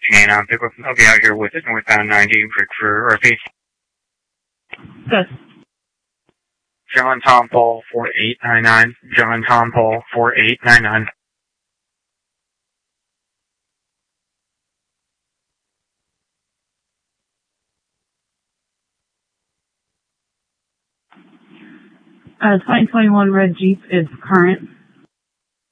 Canaan pickup. I'll be out here with it northbound 90 for repeat. Yes. John Tom Paul 4899. John Tom Paul 4899. Uh, 2021 red Jeep is current.